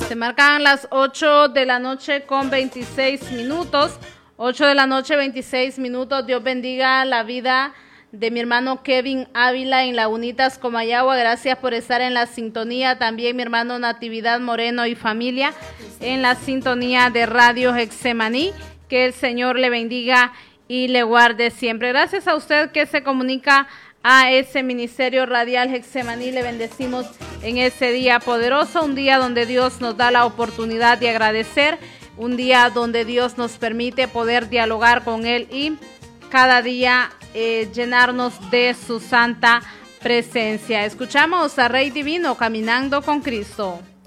Se marcan las 8 de la noche con 26 minutos. 8 de la noche, 26 minutos. Dios bendiga la vida de mi hermano Kevin Ávila en Lagunitas, Comayagua. Gracias por estar en la sintonía. También mi hermano Natividad Moreno y familia en la sintonía de Radio Getsemaní. Que el Señor le bendiga y le guarde siempre. Gracias a usted que se comunica a ese ministerio radial Getsemaní. Le bendecimos en ese día poderoso, un día donde Dios nos da la oportunidad de agradecer, un día donde Dios nos permite poder dialogar con Él y cada día llenarnos de su santa presencia. Escuchamos a Rey Divino, Caminando con Cristo.